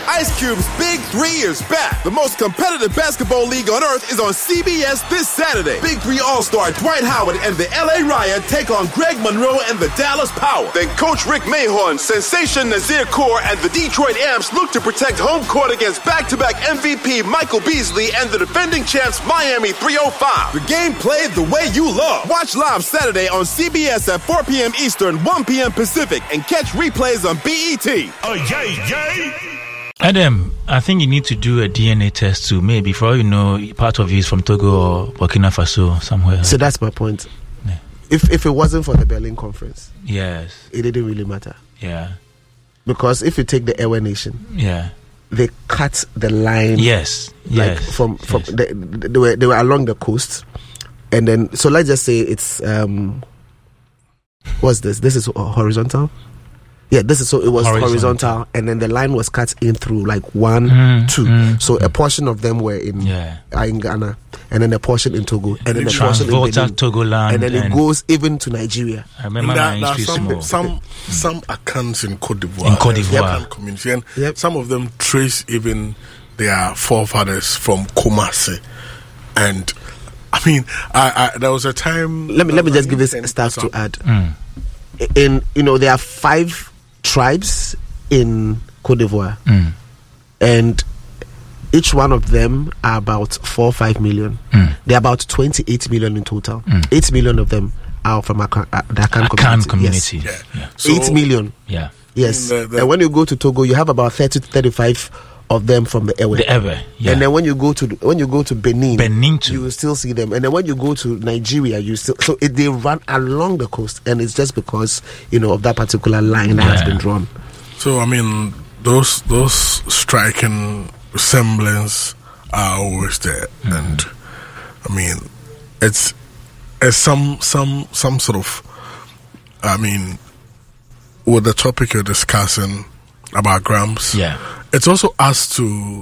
Ice Cube's Big 3 is back. The most competitive basketball league on earth is on CBS this Saturday. Big 3 All-Star Dwight Howard and the LA Riot take on Greg Monroe and the Dallas Power. Then Coach Rick Mahorn, Sensation Nazir Kaur, and the Detroit Amps look to protect home court against back-to-back MVP Michael Beasley and the defending champs Miami 305. The game played the way you love. Watch live Saturday on CBS at 4 p.m. Eastern, 1 p.m. Pacific, and catch replays on BET. Oh, yay! Adam, I think you need to do a DNA test too. Maybe, for all you know, part of you is from Togo or Burkina Faso, somewhere. So that's my point. Yeah. If it wasn't for the Berlin Conference, yes, it didn't really matter. Yeah. Because if you take the Ewe Nation, they cut the line. Yes. Like from they were along the coast, and then so let's just say it's what's this? This is horizontal. Yeah, this is so it was horizontal, and then the line was cut in through like 1, 2. So a portion of them were in Ghana, and then a portion in Togo, and then a portion in Benin, Togoland, and then it goes even to Nigeria. I remember some accounts in Côte d'Ivoire, community, and some of them trace even their forefathers from Kumasi, and I mean, there was a time. Let me just give this stuff to add. In there are 5 tribes in Côte d'Ivoire, and each one of them are about 4 or 5 million. They're about 28 million in total. 8 million of them are from the Akan community. Yes. So, 8 million. Yeah. Yes. And when you go to Togo, you have about 30 to 35 of them from the Ewe. And then when you go to Benin too, you will still see them. And then when you go to Nigeria, they run along the coast, and it's just because of that particular line that has been drawn. So I mean, those striking resemblance are always there, and I mean, it's some sort of, I mean, with the topic you're discussing about Gramps, it's also as to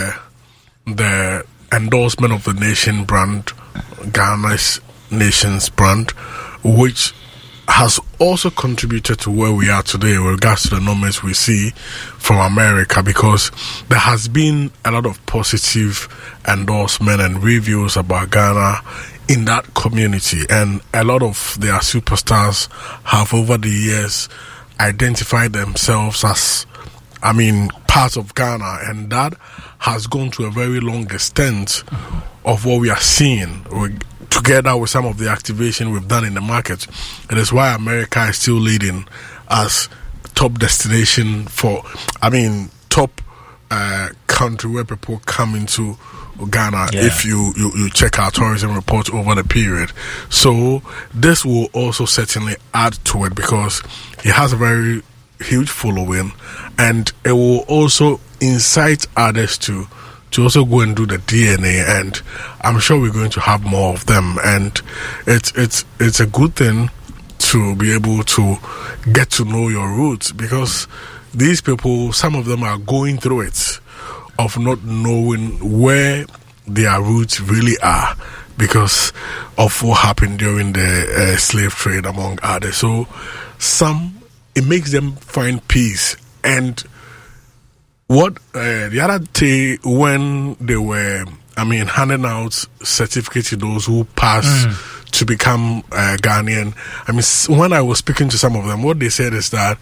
the endorsement of the nation brand, Ghana's nation's brand, which has also contributed to where we are today with regards to the numbers we see from America, because there has been a lot of positive endorsement and reviews about Ghana in that community, and a lot of their superstars have over the years identified themselves as, I mean, part of Ghana, and that has gone to a very long extent of what we are seeing, together with some of the activation we've done in the market. It is why America is still leading as top destination for, I mean, top country where people come into Ghana if you check our tourism report over the period. So this will also certainly add to it, because it has a very huge following, and it will also incite others to also go and do the DNA, and I'm sure we're going to have more of them, and it's a good thing to be able to get to know your roots, because these people, some of them are going through it of not knowing where their roots really are because of what happened during the slave trade, among others. So it makes them find peace. And what the other day, when they were, handing out certificates to those who pass to become Ghanaian, when I was speaking to some of them, what they said is that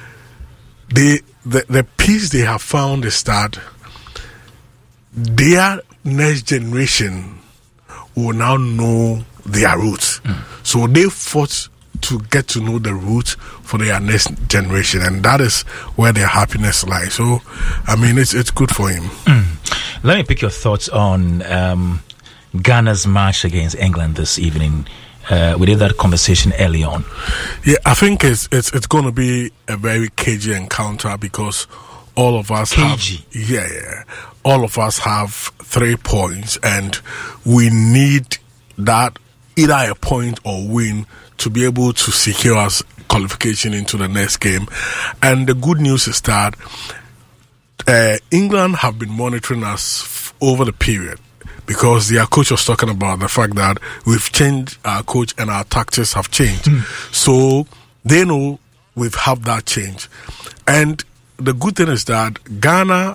the peace they have found is that their next generation will now know their roots. So they fought to get to know the roots for their next generation, and that is where their happiness lies. So, it's good for him. Let me pick your thoughts on Ghana's match against England this evening. We did that conversation early on. Yeah, I think it's going to be a very cagey encounter, because all of us all of us have 3 points, and we need that, either a point or win, to be able to secure us qualification into the next game. And the good news is that England have been monitoring us over the period, because their coach was talking about the fact that we've changed our coach and our tactics have changed. So they know we've had that change. And the good thing is that Ghana